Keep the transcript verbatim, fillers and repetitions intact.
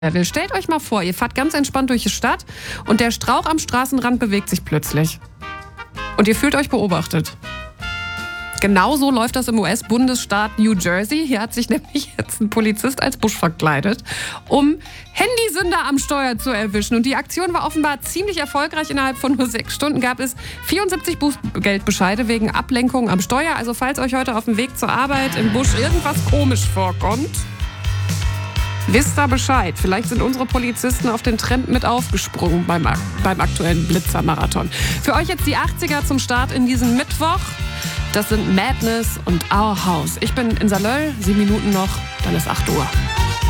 will. Stellt euch mal vor, ihr fahrt ganz entspannt durch die Stadt und der Strauch am Straßenrand bewegt sich plötzlich. Und ihr fühlt euch beobachtet. Genauso läuft das im U S-Bundesstaat New Jersey. Hier hat sich nämlich jetzt ein Polizist als Busch verkleidet, um Handysünder am Steuer zu erwischen. Und die Aktion war offenbar ziemlich erfolgreich. Innerhalb von nur sechs Stunden gab es vierundsiebzig Bußgeldbescheide wegen Ablenkung am Steuer. Also falls euch heute auf dem Weg zur Arbeit im Busch irgendwas komisch vorkommt, wisst da Bescheid. Vielleicht sind unsere Polizisten auf den Trend mit aufgesprungen beim, beim aktuellen Blitzermarathon. Für euch jetzt die achtziger zum Start in diesen Mittwoch. Das sind Madness und Our House. Ich bin in Salöll, sieben Minuten noch, dann ist acht Uhr.